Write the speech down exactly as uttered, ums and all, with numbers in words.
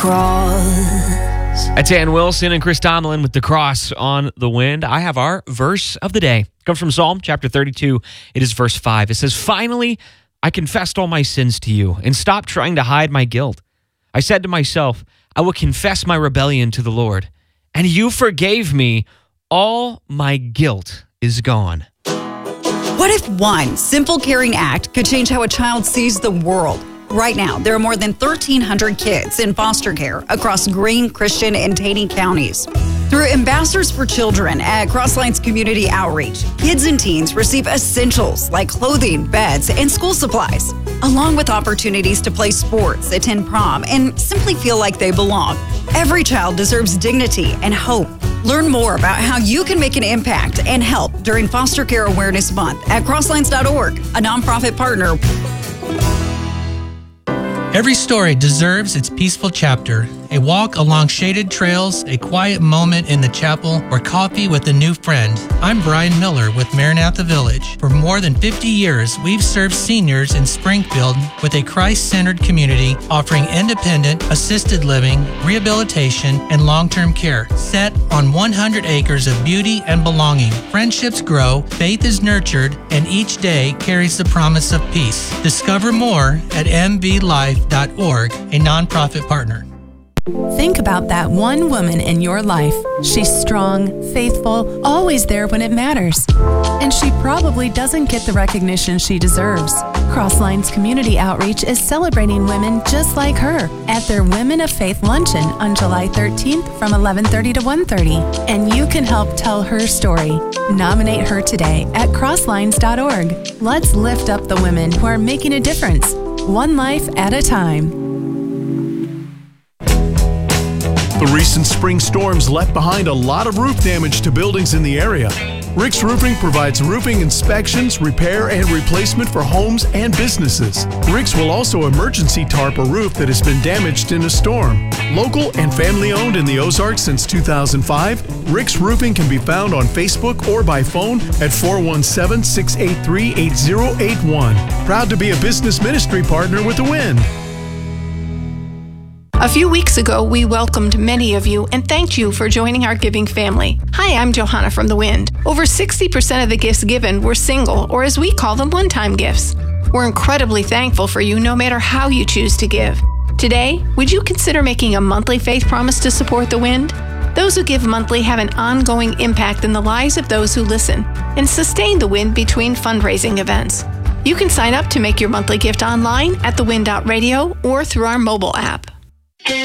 cross. That's Ann Wilson and Chris Tomlin with The Cross on the Wind. I have our verse of the day. It comes from Psalm chapter thirty-two. It is verse five. It says, "Finally, I confessed all my sins to you and stopped trying to hide my guilt. I said to myself, I will confess my rebellion to the Lord, and you forgave me. All my guilt is gone." What if one simple, caring act could change how a child sees the world? Right now, there are more than thirteen hundred kids in foster care across Greene, Christian, and Taney counties. Through Ambassadors for Children at Crosslines Community Outreach, kids and teens receive essentials like clothing, beds, and school supplies, along with opportunities to play sports, attend prom, and simply feel like they belong. Every child deserves dignity and hope. Learn more about how you can make an impact and help during Foster Care Awareness Month at crosslines dot org, a nonprofit partner. Every story deserves its peaceful chapter. A walk along shaded trails, a quiet moment in the chapel, or coffee with a new friend. I'm Brian Miller with Maranatha Village. For more than fifty years, we've served seniors in Springfield with a Christ-centered community offering independent, assisted living, rehabilitation, and long-term care, set on one hundred acres of beauty and belonging. Friendships grow, faith is nurtured, and each day carries the promise of peace. Discover more at m v life dot org, a nonprofit partner. Think about that one woman in your life. She's strong, faithful, always there when it matters. And she probably doesn't get the recognition she deserves. Crosslines Community Outreach is celebrating women just like her at their Women of Faith Luncheon on July thirteenth from eleven thirty to one thirty. And you can help tell her story. Nominate her today at crosslines dot org. Let's lift up the women who are making a difference, one life at a time. The recent spring storms left behind a lot of roof damage to buildings in the area. Rick's Roofing provides roofing inspections, repair, and replacement for homes and businesses. Rick's will also emergency tarp a roof that has been damaged in a storm. Local and family-owned in the Ozarks since two thousand five, Rick's Roofing can be found on Facebook or by phone at four one seven, six eight three, eight zero eight one. Proud to be a business ministry partner with The Wind. A few weeks ago, we welcomed many of you and thanked you for joining our giving family. Hi, I'm Johanna from The Wind. Over sixty percent of the gifts given were single, or as we call them, one-time gifts. We're incredibly thankful for you no matter how you choose to give. Today, would you consider making a monthly faith promise to support The Wind? Those who give monthly have an ongoing impact in the lives of those who listen and sustain The Wind between fundraising events. You can sign up to make your monthly gift online at the wind dot radio or through our mobile app.